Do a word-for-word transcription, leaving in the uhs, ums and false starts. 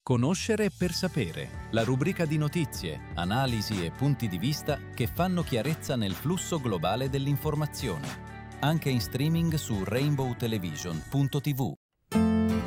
Conoscere per sapere, la rubrica di notizie, analisi e punti di vista che fanno chiarezza nel flusso globale dell'informazione. Anche in streaming su rainbow television punto tivù.